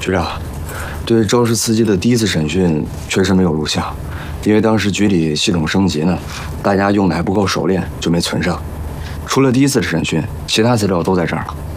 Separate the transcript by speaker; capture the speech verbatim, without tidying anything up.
Speaker 1: 局长，对肇事司机的第一次审讯确实没有录像，因为当时局里系统升级呢，大家用的还不够熟练，就没存上。除了第一次的审讯，其他资料都在这儿了。